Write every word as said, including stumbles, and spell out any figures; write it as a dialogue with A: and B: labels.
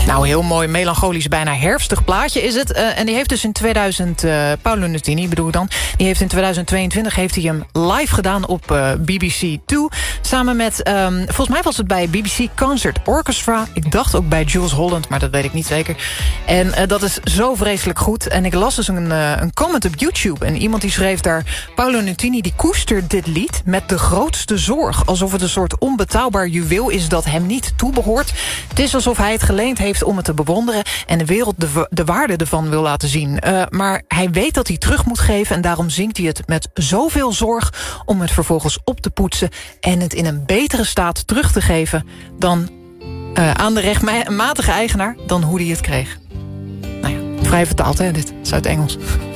A: Nou, heel mooi, melancholisch, bijna herfstig plaatje is het. Uh, en die heeft dus in tweeduizend... Uh, Paolo Nutini bedoel ik dan. Die heeft in tweeduizend tweeëntwintig heeft hij hem live gedaan op uh, B B C twee. Samen met, um, volgens mij was het bij B B C Concert Orchestra. Ik dacht ook bij Jules Holland, maar dat weet ik niet zeker. En uh, dat is zo vreselijk goed. En ik las dus een, uh, een comment op YouTube. En iemand die schreef daar... Paolo Nutini die koestert dit lied met de grootste zorg. Alsof het een soort onbetaalbaar juweel is dat hem niet toebehoort. Het is alsof hij het geleend heeft om het te bewonderen... en de wereld de, de waarde ervan wil laten zien. Uh, maar hij weet dat hij terug moet geven... en daarom zingt hij het met zoveel zorg... om het vervolgens op te poetsen... en het in een betere staat terug te geven... dan uh, aan de rechtmatige eigenaar dan hoe hij het kreeg. Nou ja, vrij vertaald, hè, dit is uit Engels.